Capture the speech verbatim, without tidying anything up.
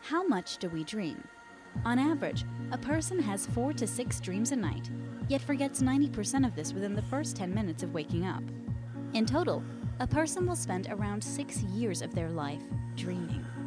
How much do we dream? On average, a person has four to six dreams a night, yet forgets ninety percent of this within the first ten minutes of waking up. In total, a person will spend around six years of their life dreaming.